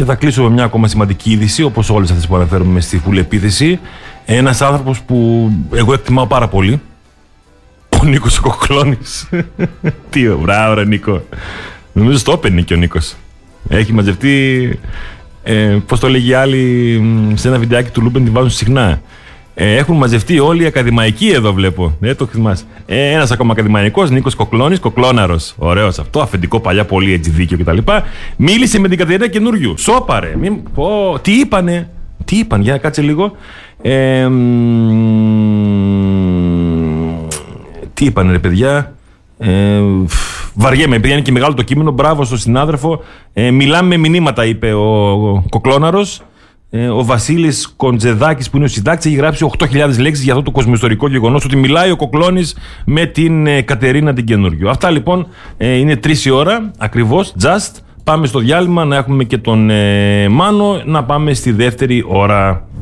Και θα κλείσω με μια ακόμα σημαντική είδηση, όπως όλες αυτές που αναφέρουμε στη φουλεπίθεση. Ένας άνθρωπος που εγώ εκτιμάω πάρα πολύ. Ο Νίκος Κοκλώνης. Τι μπράβο ρε Νίκο. Νομίζω στο όπαινε και ο Νίκος. Έχει μαζευτεί, πώς το λέγει άλλοι, σε ένα βιντεάκι του Λούμπεν, τη βάζουν συχνά. Έχουν μαζευτεί όλοι οι ακαδημαϊκοί εδώ, βλέπω. Το θυμάσαι. Ένας ακόμα ακαδημαϊκός, Νίκος Κοκλώνης, Κοκλώναρος. Ωραίος αυτό, αφεντικό παλιά, πολύ έτσι δίκαιο κτλ. Μίλησε με την Κατερίνα Καινούριου. Σώπαρε. Τι είπανε, για να κάτσε λίγο. Τι είπανε ρε παιδιά. Βαριέμαι, επειδή είναι και μεγάλο το κείμενο. Μπράβο στον συνάδελφο. Μιλάμε με μηνύματα, είπε ο Κοκλώναρος. Ο Βασίλης Κοντζεδάκης, που είναι ο συντάκτης, έχει γράψει 8.000 λέξεις για αυτό το κοσμοϊστορικό γεγονός ότι μιλάει ο Κοκλώνης με την Κατερίνα την Καινούριου. Αυτά λοιπόν είναι 3 η ώρα ακριβώς, just. Πάμε στο διάλειμμα να έχουμε και τον Μάνο, να πάμε στη δεύτερη ώρα.